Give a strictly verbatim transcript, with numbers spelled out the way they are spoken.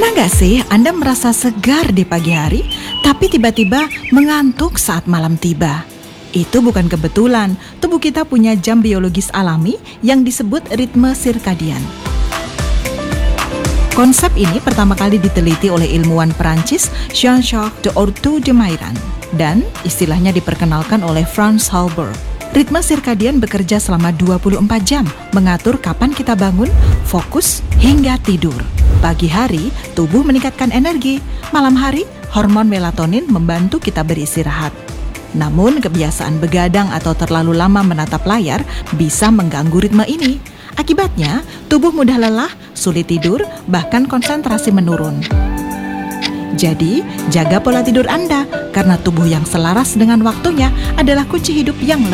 Pernah nggak sih Anda merasa segar di pagi hari, tapi tiba-tiba mengantuk saat malam tiba? Itu bukan kebetulan, tubuh kita punya jam biologis alami yang disebut ritme sirkadian. Konsep ini pertama kali diteliti oleh ilmuwan Perancis Jean-Jacques d'Ortu de Mairan dan istilahnya diperkenalkan oleh Franz Halber. Ritme sirkadian bekerja selama dua puluh empat jam, mengatur kapan kita bangun, fokus, hingga tidur. Pagi hari, tubuh meningkatkan energi. Malam hari, hormon melatonin membantu kita beristirahat. Namun, kebiasaan begadang atau terlalu lama menatap layar bisa mengganggu ritme ini. Akibatnya, tubuh mudah lelah, sulit tidur, bahkan konsentrasi menurun. Jadi, jaga pola tidur Anda, karena tubuh yang selaras dengan waktunya adalah kunci hidup yang